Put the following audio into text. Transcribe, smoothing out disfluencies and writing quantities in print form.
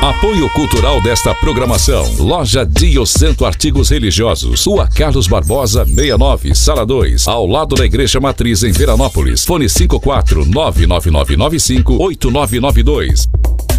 Apoio cultural desta programação. Loja Diocento Artigos Religiosos. Rua Carlos Barbosa, 69, Sala 2. Ao lado da Igreja Matriz em Veranópolis. Fone 54 99995 8992.